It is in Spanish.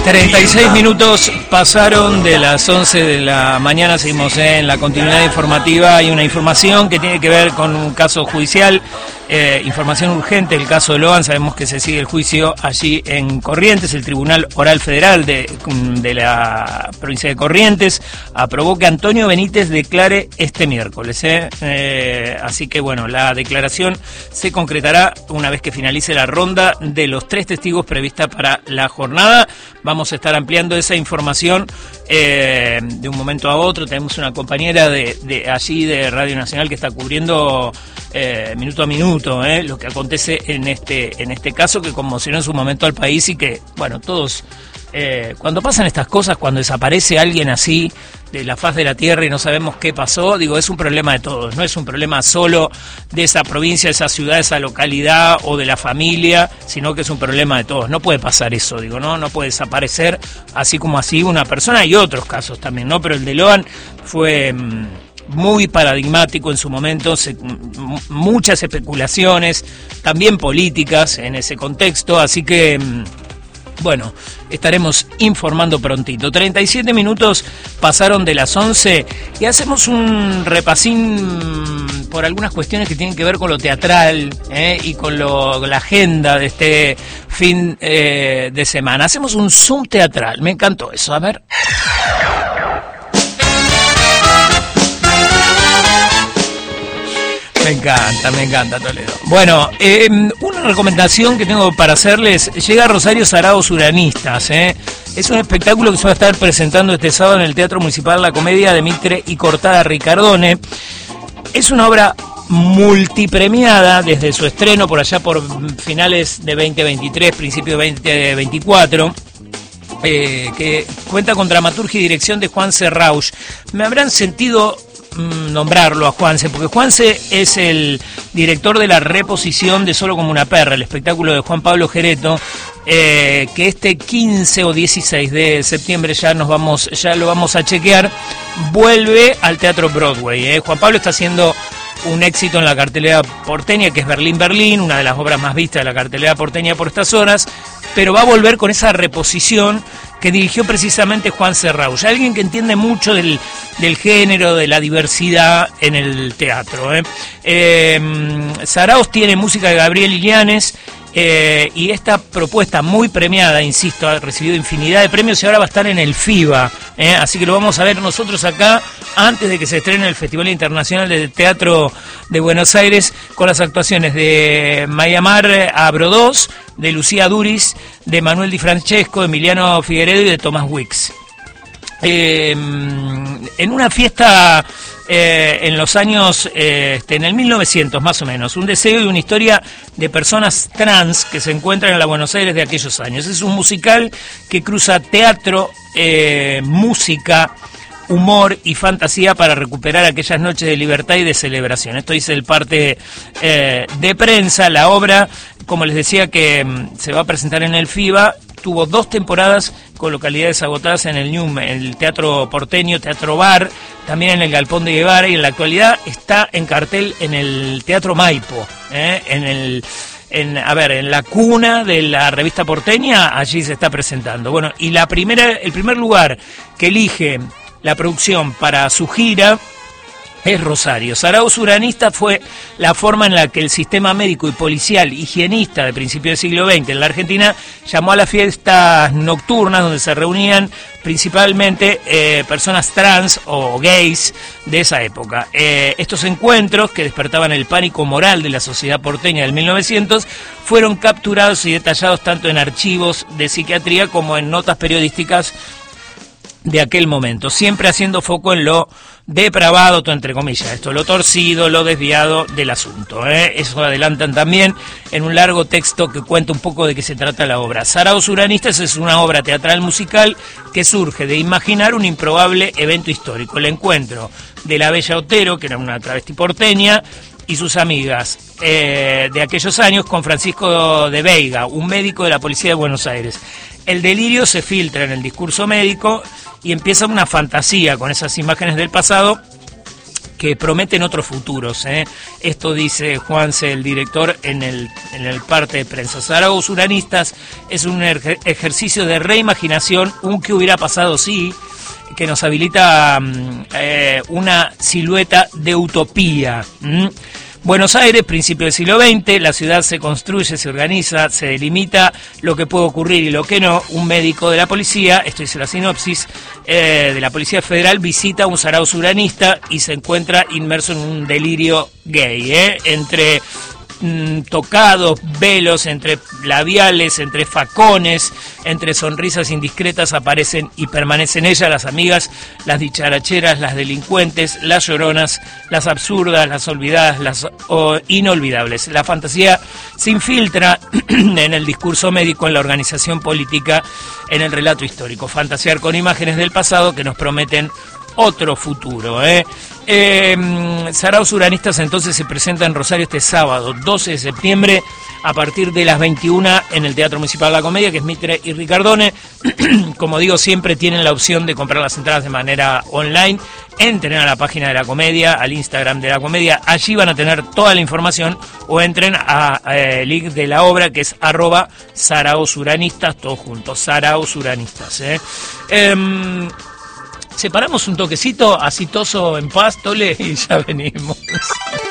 36 minutos pasaron de las 11 de la mañana, seguimos en la continuidad informativa. Hay una información que tiene que ver con un caso judicial, información urgente, el caso de Logan. Sabemos que se sigue el juicio allí en Corrientes. El Tribunal Oral Federal de la provincia de Corrientes aprobó que Antonio Benítez declare este miércoles. Así que bueno, la declaración se concretará una vez que finalice la ronda de los 3 testigos prevista para la jornada. Vamos a estar ampliando esa información de un momento a otro. Tenemos una compañera de allí de Radio Nacional que está cubriendo minuto a minuto lo que acontece en este caso que conmocionó en su momento al país y que, bueno, todos, cuando pasan estas cosas, cuando desaparece alguien así de la faz de la tierra y no sabemos qué pasó, digo, es un problema de todos, no es un problema solo de esa provincia, de esa ciudad, de esa localidad o de la familia, sino que es un problema de todos. No puede pasar eso, digo, no puede desaparecer así como así una persona. Y otros casos también, ¿no? Pero el de Logan fue muy paradigmático en su momento, muchas especulaciones, también políticas en ese contexto, así que bueno, estaremos informando prontito. 37 minutos pasaron de las 11 y hacemos un repasín por algunas cuestiones que tienen que ver con lo teatral y con la agenda de este fin de semana. Hacemos un zoom teatral, me encantó eso, a ver. Me encanta Toledo. Bueno, una recomendación que tengo para hacerles, llega a Rosario Saraos Uranistas, Es un espectáculo que se va a estar presentando este sábado en el Teatro Municipal La Comedia de Mitre y Cortada Ricardone. Es una obra multipremiada desde su estreno por allá por finales de 2023, principio de 2024. Que cuenta con dramaturgia y dirección de Juanse Rauch. Me habrán sentido nombrarlo a Juanse, porque Juanse es el director de la reposición de Solo como una perra, el espectáculo de Juan Pablo Gereto, que este 15 o 16 de septiembre ya lo vamos a chequear, vuelve al Teatro Broadway. Juan Pablo está haciendo un éxito en la cartelera porteña, que es Berlín, Berlín, una de las obras más vistas de la cartelera porteña por estas horas, pero va a volver con esa reposición que dirigió precisamente Juanse Rauch, alguien que entiende mucho del género, de la diversidad en el teatro. Saraos tiene música de Gabriel Ilianes, y esta propuesta muy premiada, insisto, ha recibido infinidad de premios y ahora va a estar en el FIBA, así que lo vamos a ver nosotros acá antes de que se estrene el Festival Internacional de Teatro de Buenos Aires, con las actuaciones de Mayamar Abrodós, de Lucía Duris, de Manuel Di Francesco, de Emiliano Figueredo y de Tomás Wicks. En una fiesta en los años, en el 1900 más o menos, un deseo y una historia de personas trans que se encuentran en la Buenos Aires de aquellos años. Es un musical que cruza teatro, música, humor y fantasía para recuperar aquellas noches de libertad y de celebración. Esto dice el parte de prensa. La obra, como les decía, que se va a presentar en el FIBA, tuvo 2 temporadas con localidades agotadas en el NUM, el Teatro Porteño, Teatro Bar, también en el Galpón de Guevara, y en la actualidad está en cartel en el Teatro Maipo, en la cuna de la revista porteña. Allí se está presentando. Bueno, y el primer lugar que elige la producción para su gira es Rosario. Saraos Uranistas fue la forma en la que el sistema médico y policial higienista de principios del siglo XX en la Argentina llamó a las fiestas nocturnas donde se reunían principalmente personas trans o gays de esa época. Estos encuentros, que despertaban el pánico moral de la sociedad porteña del 1900, fueron capturados y detallados tanto en archivos de psiquiatría como en notas periodísticas de aquel momento, siempre haciendo foco en lo depravado, entre comillas, lo torcido, lo desviado del asunto. Eso adelantan también en un largo texto que cuenta un poco de qué se trata la obra. Saraos Uranistas es una obra teatral musical que surge de imaginar un improbable evento histórico, el encuentro de la Bella Otero, que era una travesti porteña, y sus amigas de aquellos años con Francisco de Veiga, un médico de la Policía de Buenos Aires. El delirio se filtra en el discurso médico y empieza una fantasía con esas imágenes del pasado que prometen otros futuros. Esto dice Juanse, el director, en el parte de prensa. Saraos Uranistas es un ejercicio de reimaginación, un qué hubiera pasado si, que nos habilita una silueta de utopía. Buenos Aires, principio del siglo XX, la ciudad se construye, se organiza, se delimita lo que puede ocurrir y lo que no. Un médico de la policía, esto dice la sinopsis, de la Policía Federal, visita a un Saraos uranista y se encuentra inmerso en un delirio gay, entre tocados, velos, entre labiales, entre facones, entre sonrisas indiscretas aparecen y permanecen ellas, las amigas, las dicharacheras, las delincuentes, las lloronas, las absurdas, las olvidadas, las inolvidables. La fantasía se infiltra en el discurso médico, en la organización política, en el relato histórico. Fantasear con imágenes del pasado que nos prometen otro futuro. Saraos Uranistas entonces se presenta en Rosario este sábado 12 de septiembre a partir de las 21 en el Teatro Municipal de la Comedia, que es Mitre y Ricardone. Como digo, siempre tienen la opción de comprar las entradas de manera online. Entren a la página de la Comedia, al Instagram de la Comedia, allí van a tener toda la información, o entren a link de la obra, que es @SaraosUranistas, todos juntos, Saraos Uranistas. Separamos un toquecito, así Toso en paz, Tole, y ya venimos.